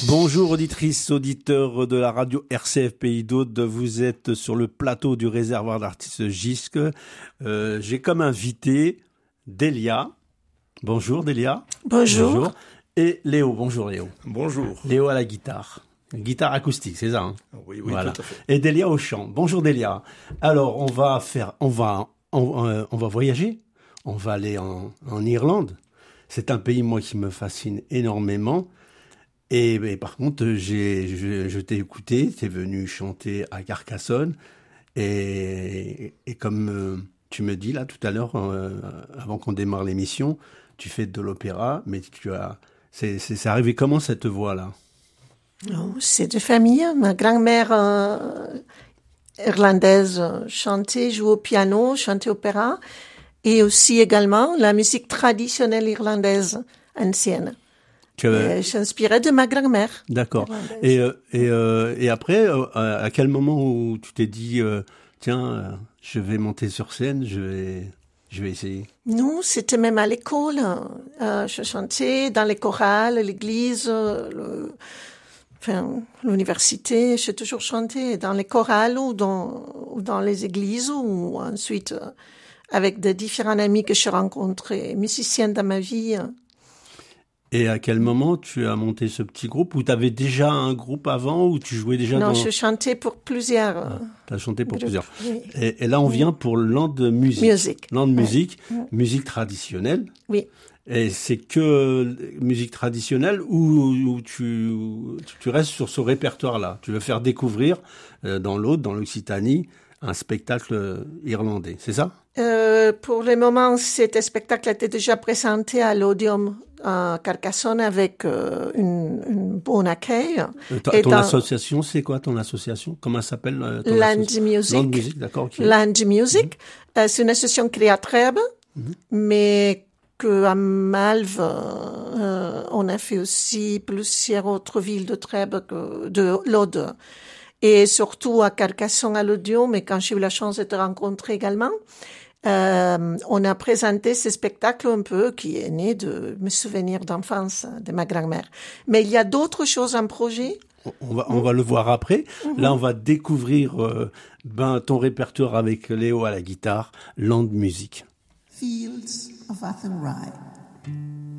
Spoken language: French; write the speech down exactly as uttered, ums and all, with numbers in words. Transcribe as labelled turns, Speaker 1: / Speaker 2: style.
Speaker 1: Bonjour auditrices, auditeurs de la radio R C F Pays d'Aude. Vous êtes sur le plateau du réservoir d'artistes Gisque. Euh, j'ai comme invité Delia. Bonjour Delia.
Speaker 2: Bonjour. Bonjour.
Speaker 1: Et Léo. Bonjour Léo.
Speaker 3: Bonjour.
Speaker 1: Léo à la guitare. Guitare acoustique, c'est ça hein?
Speaker 3: Oui, oui,
Speaker 1: voilà.
Speaker 3: Tout à fait.
Speaker 1: Et Delia au chant. Bonjour Delia. Alors, on va faire, on va, on, euh, on va voyager. On va aller en, en Irlande. C'est un pays, moi, qui me fascine énormément. Et, et par contre, j'ai, je, je t'ai écouté, t'es venu chanter à Carcassonne. Et, et comme euh, tu me dis là tout à l'heure, euh, avant qu'on démarre l'émission, tu fais de l'opéra, mais tu as, c'est, c'est, c'est arrivé comment cette voix-là?
Speaker 2: Oh, c'est de famille. Ma grand-mère euh, irlandaise chantait, jouait au piano, chantait opéra, et aussi également la musique traditionnelle irlandaise ancienne. Tu avais... J'inspirais de ma grand-mère.
Speaker 1: D'accord. Et, euh, et, euh, et après, euh, à quel moment où tu t'es dit, euh, tiens, euh, je vais monter sur scène, je vais, je vais essayer?
Speaker 2: Non, c'était même à l'école. Euh, je chantais dans les chorales, l'église, le... Enfin, l'université, j'ai toujours chanté dans les chorales ou dans, ou dans les églises ou ensuite euh, avec des différents amis que j'ai rencontrés, musiciens dans ma vie.
Speaker 1: Et à quel moment tu as monté ce petit groupe? Ou tu avais déjà un groupe avant ou tu jouais déjà
Speaker 2: non,
Speaker 1: dans...
Speaker 2: Non, je chantais pour plusieurs.
Speaker 1: Ah, tu as chanté pour
Speaker 2: groupes,
Speaker 1: plusieurs.
Speaker 2: Oui.
Speaker 1: Et, et là, on vient pour Land Music.
Speaker 2: Music.
Speaker 1: Land Music,
Speaker 2: oui.
Speaker 1: musique traditionnelle.
Speaker 2: Oui.
Speaker 1: Et c'est que musique traditionnelle ou, ou tu, tu restes sur ce répertoire-là? Tu veux faire découvrir euh, dans l'Aude, dans l'Occitanie, un spectacle irlandais, c'est ça?
Speaker 2: euh, Pour le moment, cet spectacle a été déjà présenté à l'Odeum à Carcassonne avec euh, une, une bon accueil.
Speaker 1: Euh, ta, ton dans... association, c'est quoi ton association? Comment ça s'appelle euh, ton
Speaker 2: Land Music.
Speaker 1: Land Music, d'accord. Okay.
Speaker 2: Land Music. Mm-hmm. Euh, c'est une association créée à Trèbes, mm-hmm. mais qu'à Malves, euh, on a fait aussi plusieurs autres villes de Trèbes, que de l'Aude. Et surtout à Carcassonne, à l'Odeum, mais quand j'ai eu la chance de te rencontrer également, euh, on a présenté ce spectacle un peu qui est né de mes souvenirs d'enfance de ma grand-mère. Mais il y a d'autres choses en projet.
Speaker 1: On va, on va le voir après. Mm-hmm. Là, on va découvrir euh, ben, ton répertoire avec Léo à la guitare, Land Music.
Speaker 4: Fields of Athenry.